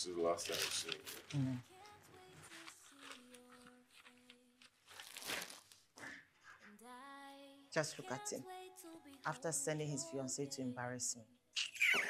This is the last time I've seen you. Just look at him. After sending his fiancée to embarrass me,